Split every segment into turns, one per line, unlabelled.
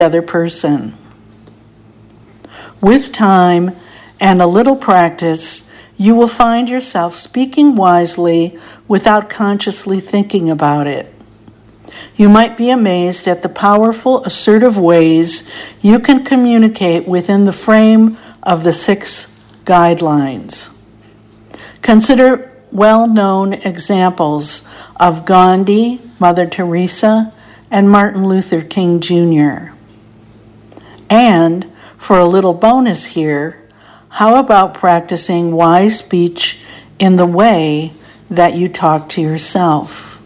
other person. With time and a little practice, you will find yourself speaking wisely without consciously thinking about it. You might be amazed at the powerful, assertive ways you can communicate within the frame of the 6 guidelines. Consider well-known examples of Gandhi, Mother Teresa, and Martin Luther King Jr. And for a little bonus here, how about practicing wise speech in the way that you talk to yourself?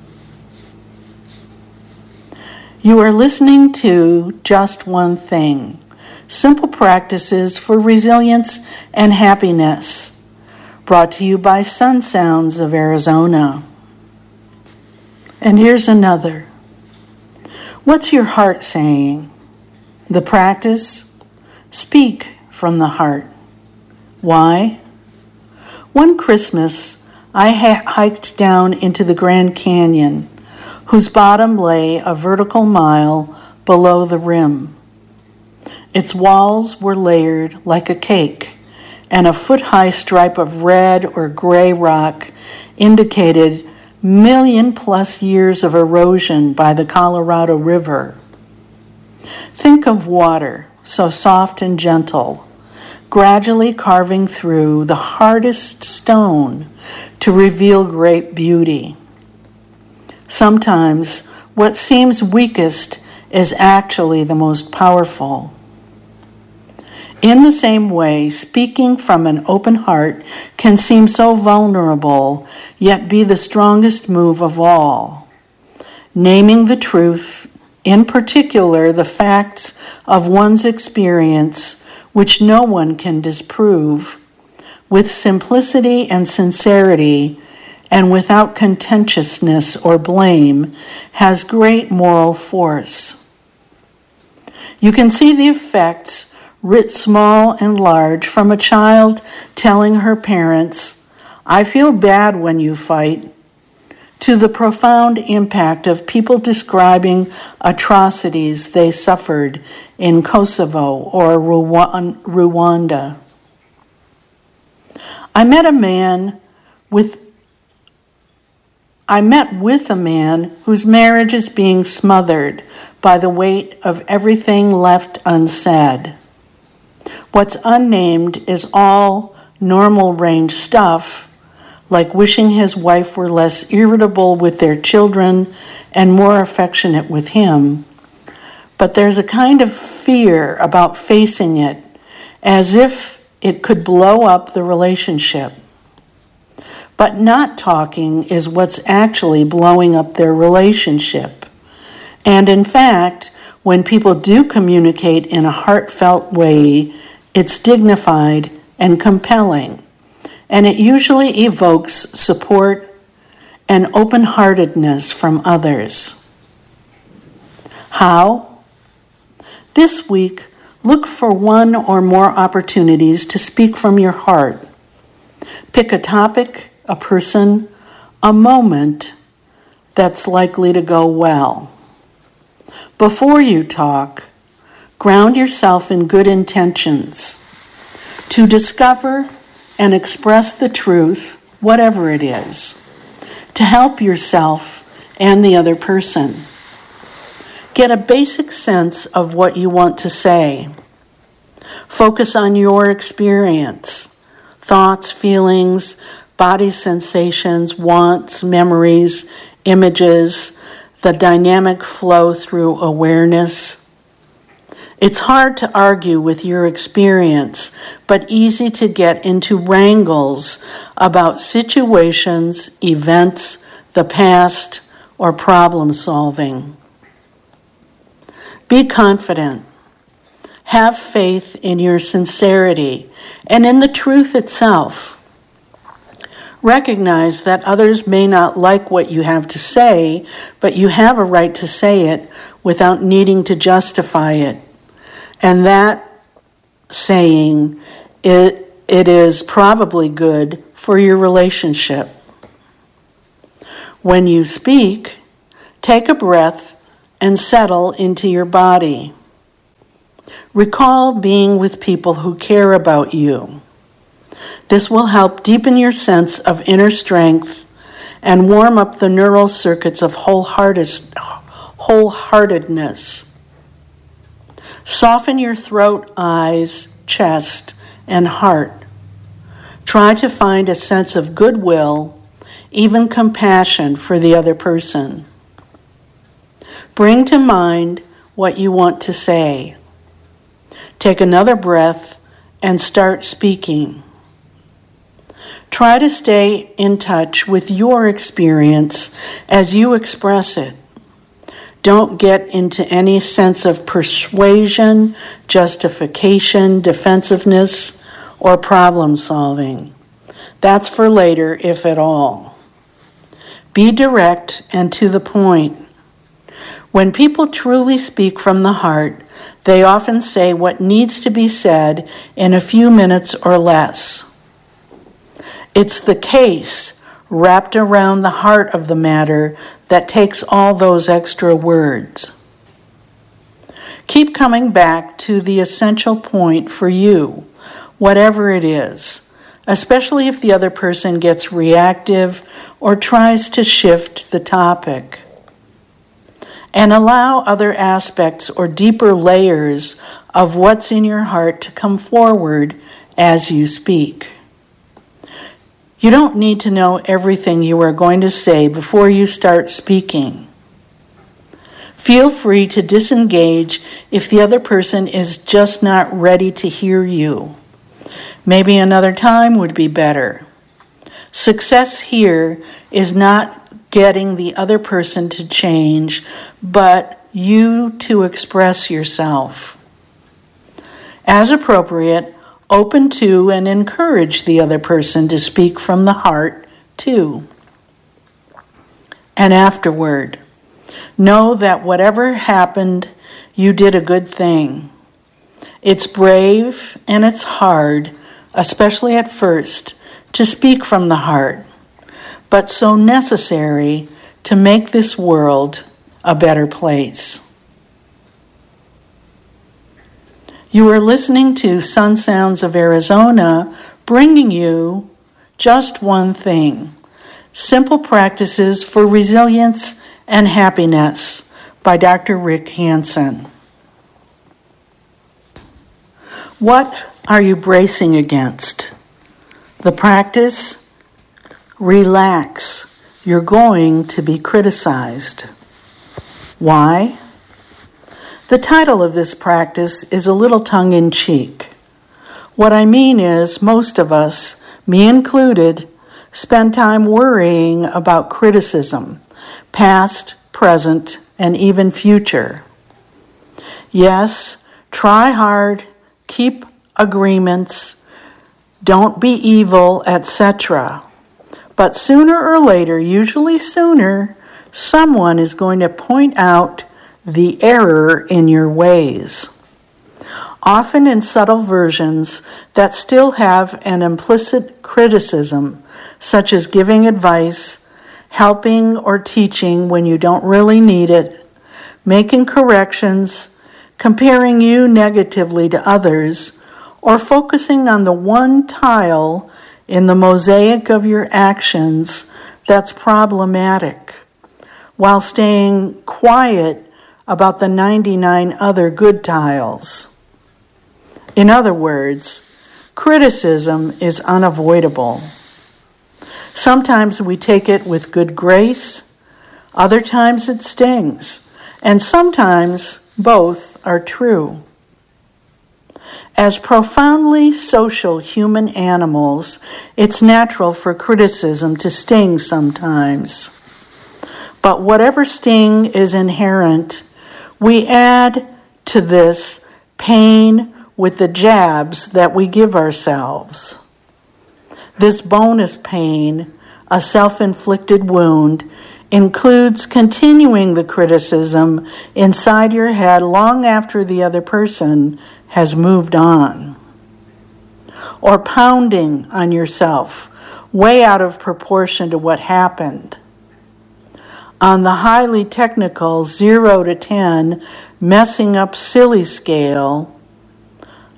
You are listening to Just One Thing, simple practices for resilience and happiness, brought to you by Sun Sounds of Arizona. And here's another. What's your heart saying? The practice? Speak from the heart. Why? One Christmas, I hiked down into the Grand Canyon, whose bottom lay a vertical mile below the rim. Its walls were layered like a cake, and a foot-high stripe of red or gray rock indicated million-plus years of erosion by the Colorado River. Think of water, so soft and gentle, gradually carving through the hardest stone to reveal great beauty. Sometimes what seems weakest is actually the most powerful. In the same way, speaking from an open heart can seem so vulnerable, yet be the strongest move of all. Naming the truth, in particular the facts of one's experience, which no one can disprove, with simplicity and sincerity, and without contentiousness or blame, has great moral force. You can see the effects, writ small and large, from a child telling her parents, "I feel bad when you fight," to the profound impact of people describing atrocities they suffered in Kosovo or Rwanda. I met with a man whose marriage is being smothered by the weight of everything left unsaid. What's unnamed is all normal range stuff, like wishing his wife were less irritable with their children and more affectionate with him. But there's a kind of fear about facing it, as if it could blow up the relationship. But not talking is what's actually blowing up their relationship. And in fact, when people do communicate in a heartfelt way, it's dignified and compelling, and it usually evokes support and open-heartedness from others. How? This week, look for one or more opportunities to speak from your heart. Pick a topic, a person, a moment that's likely to go well. Before you talk, ground yourself in good intentions to discover and express the truth, whatever it is, to help yourself and the other person. Get a basic sense of what you want to say. Focus on your experience, thoughts, feelings, body sensations, wants, memories, images, the dynamic flow through awareness. It's hard to argue with your experience, but easy to get into wrangles about situations, events, the past, or problem solving. Be confident. Have faith in your sincerity and in the truth itself. Recognize that others may not like what you have to say, but you have a right to say it without needing to justify it. And that saying, it is probably good for your relationship. When you speak, take a breath and settle into your body. Recall being with people who care about you. This will help deepen your sense of inner strength and warm up the neural circuits of wholeheartedness. Soften your throat, eyes, chest, and heart. Try to find a sense of goodwill, even compassion for the other person. Bring to mind what you want to say. Take another breath and start speaking. Try to stay in touch with your experience as you express it. Don't get into any sense of persuasion, justification, defensiveness, or problem solving. That's for later, if at all. Be direct and to the point. When people truly speak from the heart, they often say what needs to be said in a few minutes or less. It's the case wrapped around the heart of the matter that takes all those extra words. Keep coming back to the essential point for you, whatever it is, especially if the other person gets reactive or tries to shift the topic. And allow other aspects or deeper layers of what's in your heart to come forward as you speak. You don't need to know everything you are going to say before you start speaking. Feel free to disengage if the other person is just not ready to hear you. Maybe another time would be better. Success here is not getting the other person to change, but you to express yourself. As appropriate, open to and encourage the other person to speak from the heart too. And afterward, know that whatever happened, you did a good thing. It's brave and it's hard, especially at first, to speak from the heart, but so necessary to make this world a better place. You are listening to Sun Sounds of Arizona, bringing you Just One Thing, Simple Practices for Resilience and Happiness by Dr. Rick Hanson. What are you bracing against? The practice? Relax. You're going to be criticized. Why? The title of this practice is a little tongue-in-cheek. What I mean is, most of us, me included, spend time worrying about criticism, past, present, and even future. Yes, try hard, keep agreements, don't be evil, etc. But sooner or later, usually sooner, someone is going to point out the error in your ways, often in subtle versions that still have an implicit criticism, such as giving advice, helping or teaching when you don't really need it, making corrections, comparing you negatively to others, or focusing on the one tile in the mosaic of your actions that's problematic, while staying quiet about the 99 other good tiles. In other words, criticism is unavoidable. Sometimes we take it with good grace, other times it stings, and sometimes both are true. As profoundly social human animals, it's natural for criticism to sting sometimes. But whatever sting is inherent, we add to this pain with the jabs that we give ourselves. This bonus pain, a self-inflicted wound, includes continuing the criticism inside your head long after the other person has moved on. Or pounding on yourself, way out of proportion to what happened. On the highly technical 0 to 10 messing up silly scale,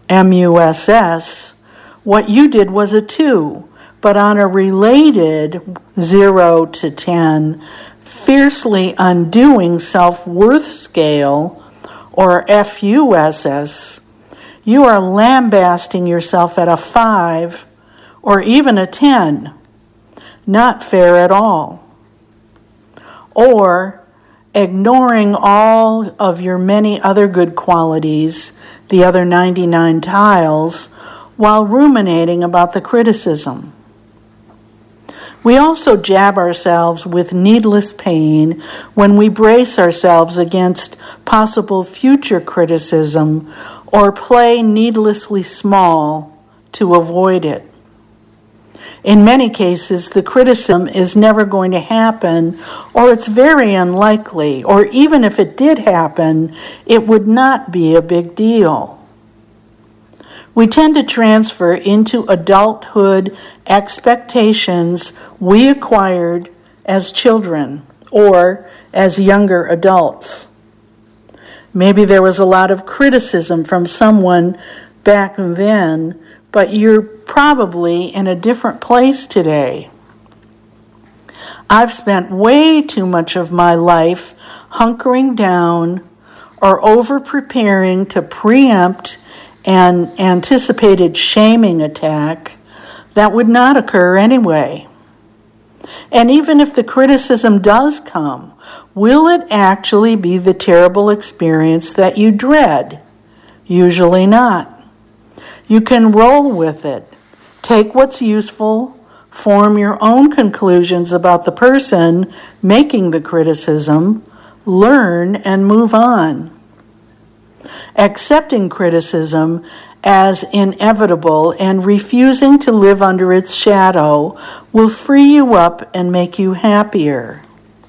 MUSS, what you did was a 2, but on a related 0 to 10, fiercely undoing self-worth scale, or FUSS, you are lambasting yourself at a 5 or even a 10. Not fair at all. Or ignoring all of your many other good qualities, the other 99 tiles, while ruminating about the criticism. We also jab ourselves with needless pain when we brace ourselves against possible future criticism or play needlessly small to avoid it. In many cases, the criticism is never going to happen, or it's very unlikely, or even if it did happen, it would not be a big deal. We tend to transfer into adulthood expectations we acquired as children or as younger adults. Maybe there was a lot of criticism from someone back then, but you're probably in a different place today. I've spent way too much of my life hunkering down or over-preparing to preempt an anticipated shaming attack that would not occur anyway. And even if the criticism does come, will it actually be the terrible experience that you dread? Usually not. You can roll with it, take what's useful, form your own conclusions about the person making the criticism, learn, and move on. Accepting criticism as inevitable and refusing to live under its shadow will free you up and make you happier.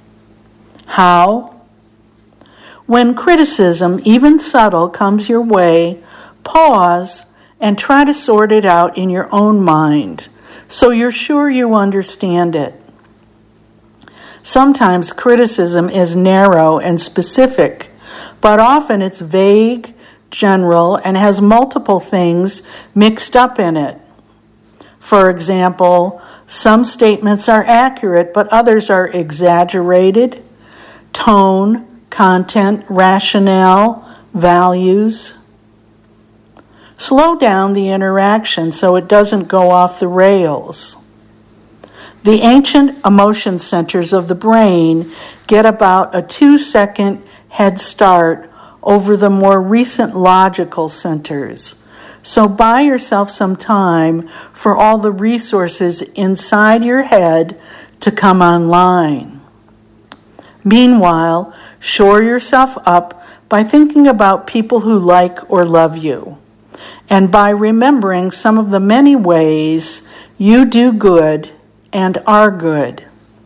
How? When criticism, even subtle, comes your way, pause and try to sort it out in your own mind so you're sure you understand it. Sometimes criticism is narrow and specific, but often it's vague, general, and has multiple things mixed up in it. For example, some statements are accurate, but others are exaggerated. Tone, content, rationale, values. Slow down the interaction so it doesn't go off the rails. The ancient emotion centers of the brain get about a 2-second head start over the more recent logical centers. So buy yourself some time for all the resources inside your head to come online. Meanwhile, shore yourself up by thinking about people who like or love you, and by remembering some of the many ways you do good and are good.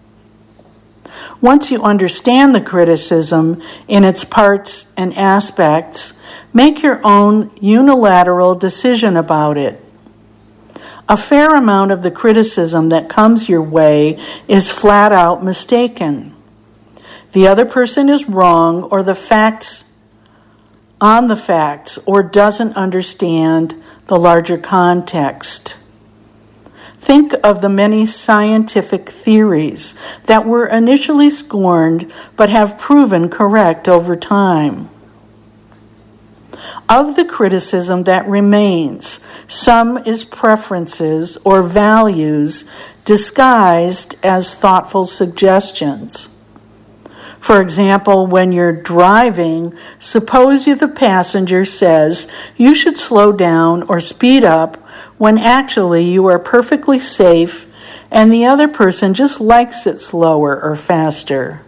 Once you understand the criticism in its parts and aspects, make your own unilateral decision about it. A fair amount of the criticism that comes your way is flat out mistaken. The other person is wrong or the facts or doesn't understand the larger context. Think of the many scientific theories that were initially scorned but have proven correct over time. Of the criticism that remains, some is preferences or values disguised as thoughtful suggestions. For example, when you're driving, suppose the passenger says you should slow down or speed up when actually you are perfectly safe and the other person just likes it slower or faster.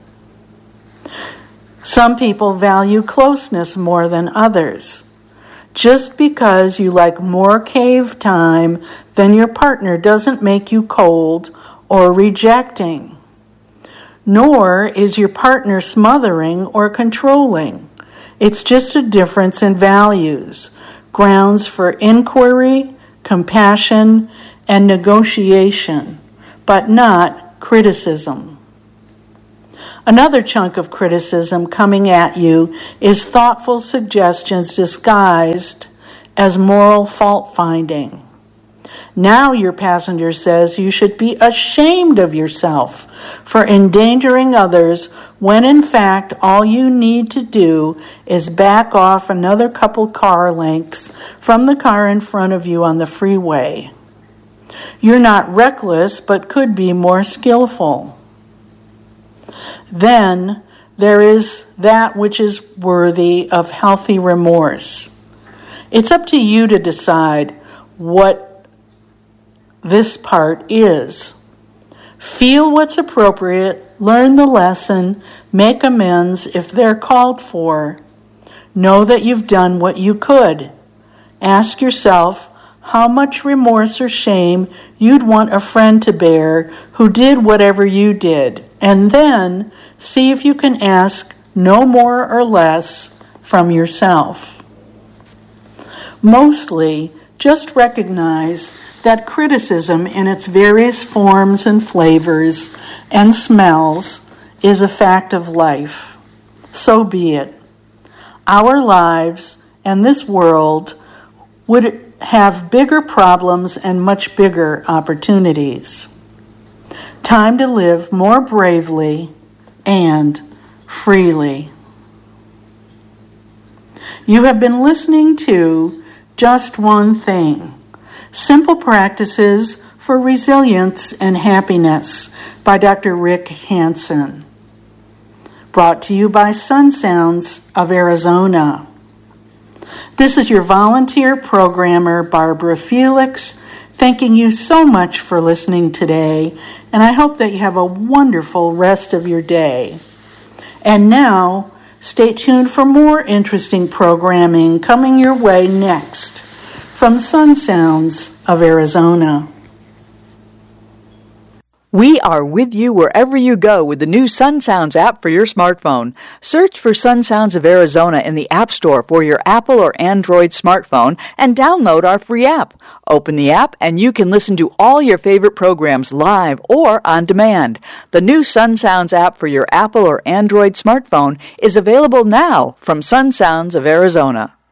Some people value closeness more than others. Just because you like more cave time than your partner doesn't make you cold or rejecting. Nor is your partner smothering or controlling. It's just a difference in values, grounds for inquiry, compassion, and negotiation, but not criticism. Another chunk of criticism coming at you is thoughtful suggestions disguised as moral fault-finding. Now your passenger says you should be ashamed of yourself for endangering others when in fact all you need to do is back off another couple car lengths from the car in front of you on the freeway. You're not reckless, but could be more skillful. Then there is that which is worthy of healthy remorse. It's up to you to decide what this part is. Feel what's appropriate, learn the lesson, make amends if they're called for. Know that you've done what you could. Ask yourself how much remorse or shame you'd want a friend to bear who did whatever you did, and then see if you can ask no more or less from yourself. Mostly, just recognize that criticism in its various forms and flavors and smells is a fact of life. So be it. Our lives and this world would have bigger problems and much bigger opportunities. Time to live more bravely and freely. You have been listening to Just One Thing: Simple Practices for Resilience and Happiness by Dr. Rick Hanson. Brought to you by Sun Sounds of Arizona. This is your volunteer programmer, Barbara Felix, thanking you so much for listening today, and I hope that you have a wonderful rest of your day. And now, stay tuned for more interesting programming coming your way next from Sun Sounds of Arizona.
We are with you wherever you go with the new Sun Sounds app for your smartphone. Search for Sun Sounds of Arizona in the App Store for your Apple or Android smartphone and download our free app. Open the app and you can listen to all your favorite programs live or on demand. The new Sun Sounds app for your Apple or Android smartphone is available now from Sun Sounds of Arizona.